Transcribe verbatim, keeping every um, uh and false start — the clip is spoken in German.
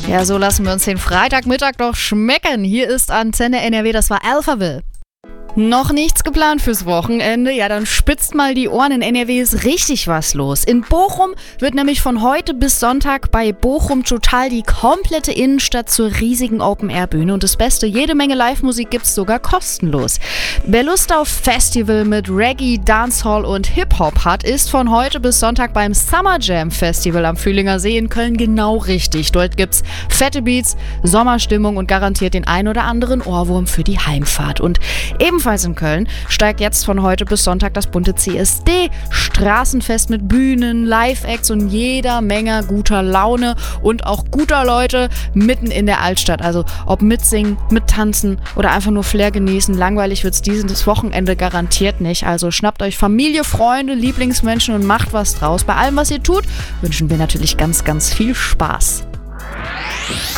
Ja, so lassen wir uns den Freitagmittag doch schmecken. Hier ist Antenne N R W, das war Alphaville. Noch nichts geplant fürs Wochenende? Ja, dann spitzt mal die Ohren. In N R W ist richtig was los. In Bochum wird nämlich von heute bis Sonntag bei Bochum Total die komplette Innenstadt zur riesigen Open-Air-Bühne. Und das Beste, jede Menge Live-Musik gibt's sogar kostenlos. Wer Lust auf Festival mit Reggae, Dancehall und Hip-Hop hat, ist von heute bis Sonntag beim Summer Jam Festival am Fühlinger See in Köln genau richtig. Dort gibt's fette Beats, Sommerstimmung und garantiert den ein oder anderen Ohrwurm für die Heimfahrt. Und ebenfalls in Köln steigt jetzt von heute bis Sonntag das bunte C S D-Straßenfest mit Bühnen, Live-Acts und jeder Menge guter Laune und auch guter Leute mitten in der Altstadt. Also ob mitsingen, mittanzen oder einfach nur Flair genießen, langweilig wird's dieses Wochenende garantiert nicht. Also schnappt euch Familie, Freunde, Lieblingsmenschen und macht was draus. Bei allem, was ihr tut, wünschen wir natürlich ganz, ganz viel Spaß.